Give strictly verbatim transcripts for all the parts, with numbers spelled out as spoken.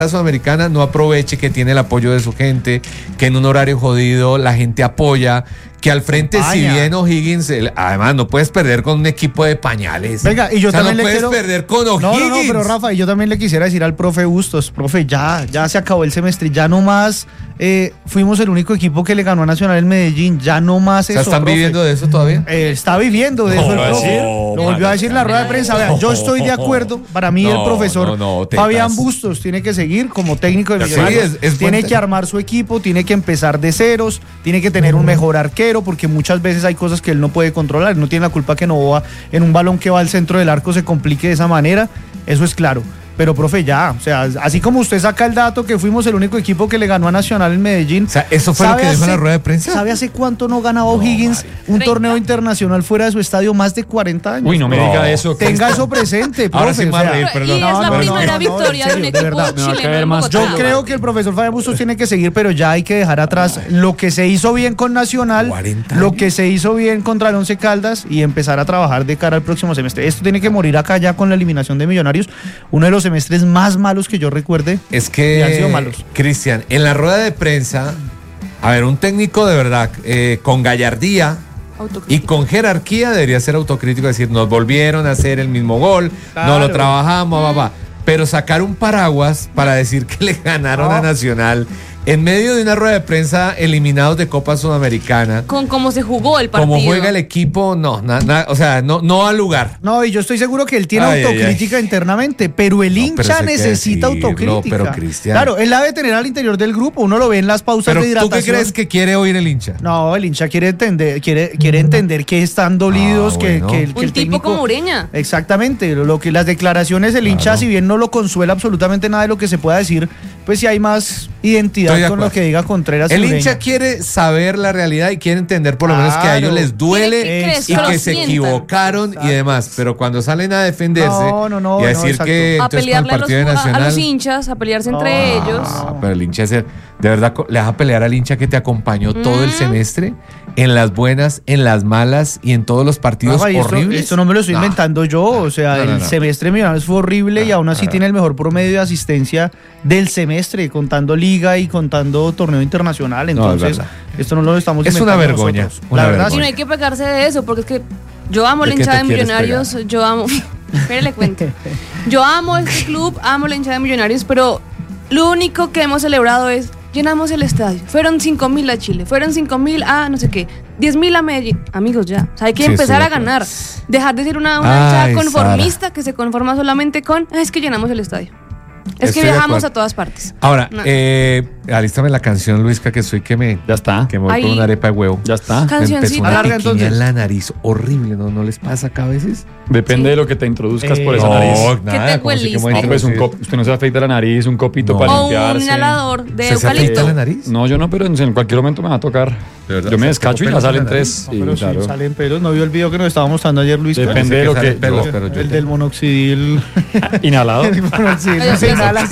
Sudamericana no aproveche que tiene el apoyo de su gente, que en un horario jodido la gente apoya, que al frente Compaña. Si bien O'Higgins, el, además no puedes perder con un equipo de pañales. Venga, y yo o sea, también no le puedes quiero... perder con O'Higgins. No, no, no, pero Rafa, yo también le quisiera decir al profe Bustos, profe, ya, ya se acabó el semestre, ya no más eh, fuimos el único equipo que le ganó a Nacional en Medellín, ya no más eso. O sea, ¿están profe. viviendo de eso todavía? Eh, está viviendo de no, eso el profe. No, lo volvió a decir en la rueda de prensa. Vean, yo estoy de acuerdo. Para mí, no, el profesor no, no, Fabián Bustos tiene que seguir como técnico de Millonarios. Sí, es, es tiene que armar su equipo, tiene que empezar de ceros, tiene que tener un mejor arquero, porque muchas veces hay cosas que él no puede controlar. No tiene la culpa que Novoa en un balón que va al centro del arco se complique de esa manera. Eso es claro. Pero, profe, ya, o sea, así como usted saca el dato que fuimos el único equipo que le ganó a Nacional en Medellín. O sea, ¿eso fue lo que dijo en la rueda de prensa? ¿Sabe hace cuánto no ganaba O'Higgins no, un ¿treinta? Torneo internacional fuera de su estadio? Más de cuarenta años. Uy, no me no. diga eso. Tenga eso presente, profe. Ahora sí me o sea, reír, perdón. Y es la no, primera no, no, victoria no, de un serio, equipo de chileno. Más Yo creo que el profesor Fabián Bustos tiene que seguir, pero ya hay que dejar atrás lo que se hizo bien con Nacional, lo que se hizo bien contra el Once Caldas y empezar a trabajar de cara al próximo semestre. Esto tiene que morir acá ya con la eliminación de Millonarios. Uno de los semestres más malos que yo recuerde. Es que, Cristian, en la rueda de prensa, a ver, un técnico de verdad, eh, con gallardía y con jerarquía debería ser autocrítico, decir, nos volvieron a hacer el mismo gol, claro. no lo trabajamos, va, va. Pero sacar un paraguas para decir que le ganaron no. a Nacional en medio de una rueda de prensa eliminados de Copa Sudamericana. Con cómo se jugó el partido. Cómo juega el equipo, no, na, na, o sea, no, no al lugar. No, y yo estoy seguro que él tiene ay, autocrítica ay, ay. internamente, pero el no, hincha pero necesita autocrítica. No, pero Cristian. Claro, él la debe tener al interior del grupo, uno lo ve en las pausas pero de hidratación. ¿Tú qué crees que quiere oír el hincha? No, el hincha quiere entender, quiere, quiere entender que están dolidos, ah, que, bueno. que, que un el tipo técnico, como Ureña. Exactamente, lo que las declaraciones del hincha, claro. si bien no lo consuela absolutamente nada de lo que se pueda decir, pues si hay más identidad con lo que diga Contreras. El hincha quiere saber la realidad y quiere entender por lo claro. menos que a ellos les duele que y que se equivocaron Exacto. y demás, pero cuando salen a defenderse no, no, no, y a decir no, que a pelearle el partido a, los, de Nacional, a los hinchas, a pelearse no. entre ellos. Ah, pero el hincha, de verdad, le vas a pelear al hincha que te acompañó mm. todo el semestre, en las buenas, en las malas y en todos los partidos Rafa, horribles. Esto, esto no me lo estoy no. inventando yo, o sea, no, no, el no. semestre Millonarios fue horrible no, y aún así no. tiene el mejor promedio de asistencia del semestre, contando liga y contando torneo internacional. Entonces, no, esto no lo estamos es inventando una vergüenza. nosotros. Una la verdad, y no hay que pegarse de eso, porque es que yo amo la hinchada de Millonarios, pegar? yo amo. Espere, le cuento. Yo amo este club, amo la hinchada de Millonarios, pero lo único que hemos celebrado es llenamos el estadio. Fueron cinco mil a Chile, fueron cinco mil a no sé qué, diez mil a Medellín. Amigos, ya. O sea, hay que sí, empezar a ganar. Dejar de ser una, una hinchada conformista Sara. que se conforma solamente con ah, es que llenamos el estadio. Es Estoy que viajamos a todas partes. Ahora, no. eh, alístame la canción, Luisca, que soy que me... Ya está. Que me voy Ay. con una arepa de huevo. Ya está. Cancioncita. Me empezó una piquiña en la nariz. Horrible, ¿no? ¿No les pasa acá a veces? Depende sí. de lo que te introduzcas eh, por esa no, nariz. Nada, ¿Qué te hueliste? No, pues un cop, usted no se afeita la nariz, un copito no. para o limpiarse. un inhalador de ¿Se eucalipto. afeita la nariz? No, yo no, pero en cualquier momento me va a tocar. Yo me descacho y ya salen tres. No, pero sí, claro. salen pelos. ¿No vio el video que nos estaba mostrando ayer, Luis? Depende de lo que... Pelos, pero yo el del monoxidil... ¿Inhalado? El monoxidil se inhala.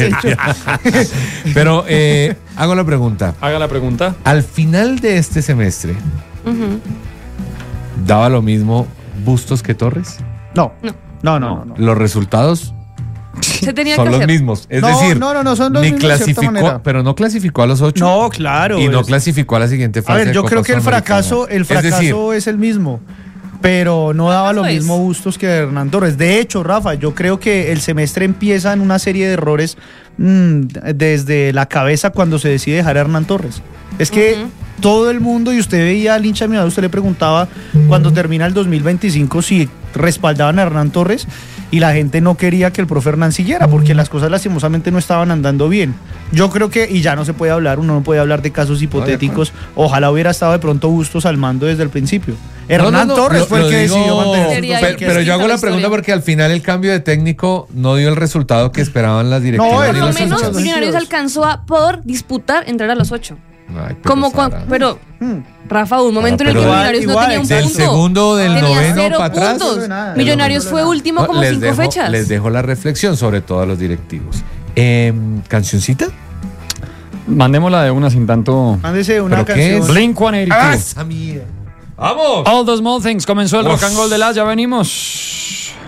Pero eh, hago la pregunta. Haga la pregunta. Al final de este semestre, uh-huh. ¿daba lo mismo Bustos que Torres? No. No, no, no. no, no. Los resultados... Se tenía son que los hacer. mismos, es no, decir, no, no, no, son los ni mismos clasificó, pero no clasificó a los ocho. No, claro. Y es... no clasificó a la siguiente fase. A ver, yo de creo Copa que el fracaso, el fracaso es, decir, es el mismo, pero no daba lo mismo es. Bustos que Hernán Torres. De hecho, Rafa, yo creo que el semestre empieza en una serie de errores mmm, desde la cabeza cuando se decide dejar a Hernán Torres. Es que uh-huh. todo el mundo, y usted veía al hincha mirado, usted le preguntaba cuando termina el dos mil veinticinco si respaldaban a Hernán Torres, y la gente no quería que el profe Hernán siguiera porque las cosas lastimosamente no estaban andando bien. Yo creo que, y ya no se puede hablar, uno no puede hablar de casos hipotéticos. Ojalá hubiera estado de pronto Bustos al mando desde el principio. Hernán no, no, no, Torres lo, fue lo el que digo, decidió mantener. Pero, pero yo hago la pregunta porque al final el cambio de técnico no dio el resultado que esperaban las directivas. No, por lo los menos hinchas. Millonarios alcanzó a poder disputar entrar a los ocho. Ay, pero Como cuando, pero Rafa, un momento ah, en el que Millonarios igual, no tenía un del punto. segundo, del tenía noveno cero para atrás. puntos. Nada, Millonarios fue último como les cinco dejo, fechas. Les dejo la reflexión, sobre todo a los directivos. Eh, ¿Cancioncita? Mandémosla de una sin tanto. Mándese una ¿Pero qué canción. es? Blink ciento ochenta y dos. ¡Ah, esa mierda! ¡Vamos! All the small things. Comenzó el Uf. rock and roll de las. Ya venimos.